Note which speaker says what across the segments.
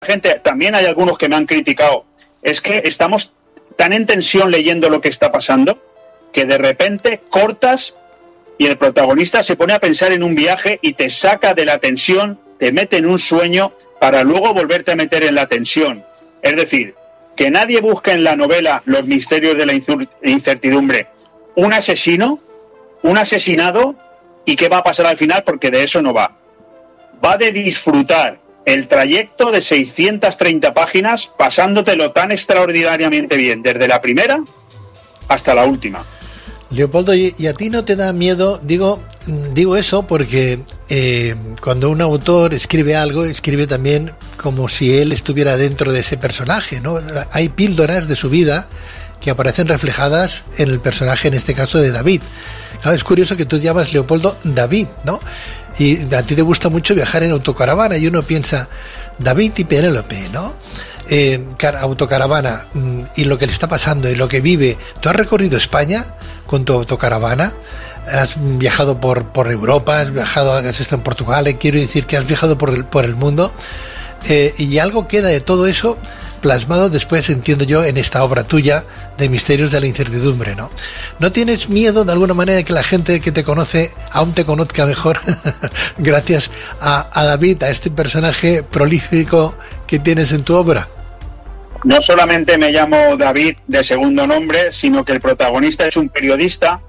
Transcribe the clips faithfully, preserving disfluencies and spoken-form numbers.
Speaker 1: gente, también hay algunos que me han criticado, es que estamos tan en tensión leyendo lo que está pasando que de repente cortas y el protagonista se pone a pensar en un viaje y te saca de la tensión, te mete en un sueño para luego volverte a meter en la tensión. Es decir, que nadie busque en la novela los misterios de la incertidumbre. Un asesino, un asesinado, ¿y qué va a pasar al final? Porque de eso no va. Va de disfrutar el trayecto de seiscientas treinta páginas pasándotelo tan extraordinariamente bien, desde la primera hasta la última.
Speaker 2: Leopoldo, ¿y a ti no te da miedo? Digo, digo eso porque eh, cuando un autor escribe algo, escribe también como si él estuviera dentro de ese personaje, ¿no? Hay píldoras de su vida que aparecen reflejadas en el personaje, en este caso de David. Claro, es curioso que tú llamas Leopoldo David, ¿no? Y a ti te gusta mucho viajar en autocaravana y uno piensa David y Penélope, ¿no? Eh, autocaravana y lo que le está pasando y lo que vive. ¿Tú has recorrido España con tu autocaravana? ¿Has viajado por, por Europa? ¿Has viajado, has estado en Portugal? Eh, quiero decir que has viajado por el, por el mundo eh, y algo queda de todo eso plasmado después, entiendo yo, en esta obra tuya de Misterios de la Incertidumbre, ¿no? ¿No tienes miedo de alguna manera que la gente que te conoce aún te conozca mejor gracias a, a David, a este personaje prolífico que tienes en tu obra?
Speaker 1: No solamente me llamo David de segundo nombre, sino que el protagonista es un periodista,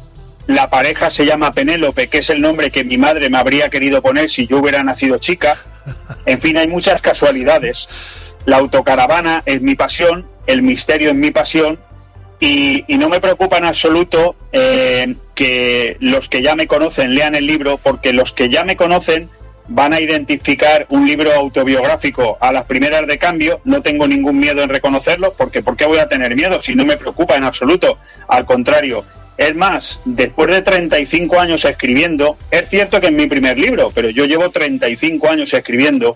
Speaker 1: la pareja se llama Penélope, que es el nombre que mi madre me habría querido poner si yo hubiera nacido chica. En fin, hay muchas casualidades. La autocaravana es mi pasión, el misterio es mi pasión, y, y no me preocupa en absoluto eh, que los que ya me conocen lean el libro, porque los que ya me conocen van a identificar un libro autobiográfico a las primeras de cambio. No tengo ningún miedo en reconocerlo, porque ¿por qué voy a tener miedo si no me preocupa en absoluto? Al contrario. Es más, después de treinta y cinco años escribiendo, es cierto que es mi primer libro, pero yo llevo treinta y cinco años escribiendo,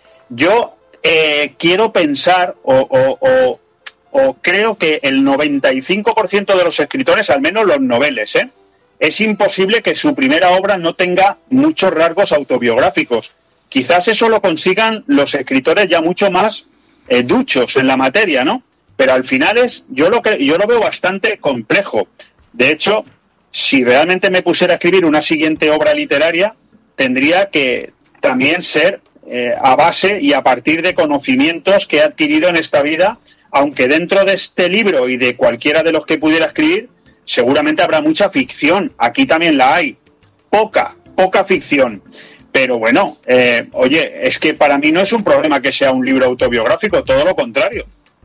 Speaker 1: yo eh, quiero pensar o, o, o, o creo que el noventa y cinco por ciento de los escritores, al menos los noveles, ¿eh? es imposible que su primera obra no tenga muchos rasgos autobiográficos. Quizás eso lo consigan los escritores ya mucho más eh, duchos en la materia, ¿no? Pero al final es, yo lo que yo lo veo bastante complejo. De hecho, si realmente me pusiera a escribir una siguiente obra literaria, tendría que también ser eh, a base y a partir de conocimientos que he adquirido en esta vida, aunque dentro de este libro y de cualquiera de los que pudiera escribir, seguramente habrá mucha ficción. Aquí también la hay. Poca, poca ficción. Pero bueno, eh, oye, es que para mí no es un problema que sea un libro autobiográfico, todo lo contrario.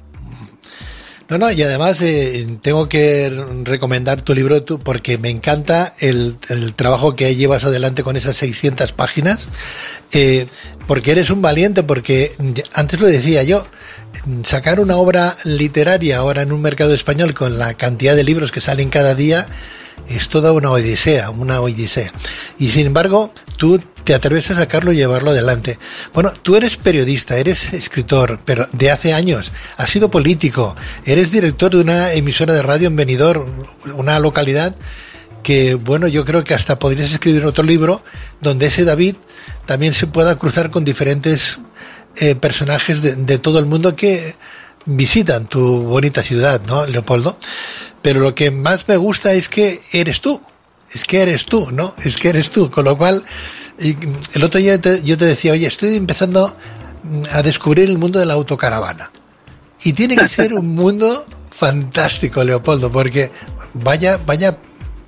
Speaker 2: No, no, y además eh, tengo que recomendar tu libro tú, porque me encanta el, el trabajo que llevas adelante con esas seiscientas páginas, eh, porque eres un valiente, porque antes lo decía yo, sacar una obra literaria ahora en un mercado español con la cantidad de libros que salen cada día es toda una odisea, una odisea. Y sin embargo, tú te atreves a sacarlo y llevarlo adelante. Bueno, tú eres periodista, eres escritor, pero de hace años, has sido político, eres director de una emisora de radio en Benidorm, una localidad que, bueno, yo creo que hasta podrías escribir otro libro donde ese David también se pueda cruzar con diferentes eh, personajes de, de todo el mundo que visitan tu bonita ciudad, ¿no, Leopoldo? Pero lo que más me gusta es que eres tú, es que eres tú, ¿no? Es que eres tú, con lo cual, y el otro día te, yo te decía, oye, estoy empezando a descubrir el mundo de la autocaravana. Y tiene que ser un mundo fantástico, Leopoldo, porque vaya, vaya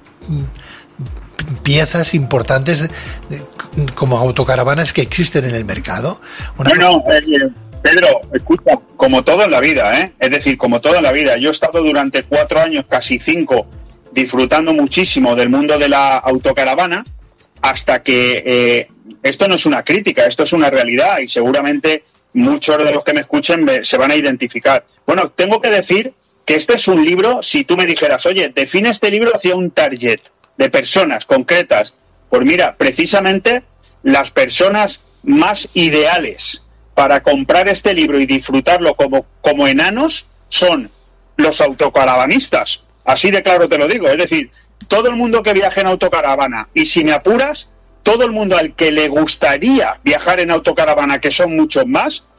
Speaker 2: piezas importantes como autocaravanas que existen en el mercado. Una
Speaker 1: bueno, cosa... eh, Pedro, escucha, como todo en la vida, ¿eh? Es decir, como todo en la vida. Yo he estado durante cuatro años, casi cinco, disfrutando muchísimo del mundo de la autocaravana, hasta que eh, esto no es una crítica, esto es una realidad y seguramente muchos de los que me escuchen me, se van a identificar. Bueno, tengo que decir que este es un libro, si tú me dijeras, oye, define este libro hacia un target de personas concretas, pues mira, precisamente las personas más ideales para comprar este libro y disfrutarlo como, como enanos son los autocaravanistas. Así de claro te lo digo. Es decir, todo el mundo que viaje en autocaravana, y si me apuras, todo el mundo al que le gustaría viajar en autocaravana, que son muchos más,